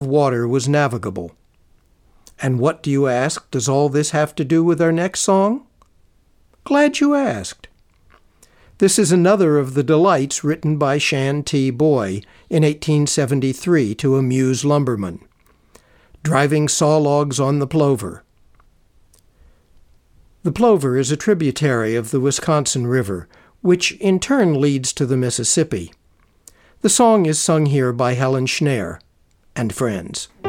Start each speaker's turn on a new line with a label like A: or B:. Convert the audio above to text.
A: water was navigable. And what do you ask does all this have to do with our next song? Glad you asked. This is another of the delights written by Shan T. Boy in 1873 to amuse lumbermen. Driving saw logs on the Plover. The Plover is a tributary of the Wisconsin River, which in turn leads to the Mississippi. The song is sung here by Helen Schneer and friends.